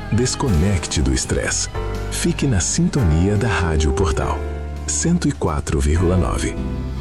Desconecte do estresse. Fique na sintonia da Rádio Portal 104,9.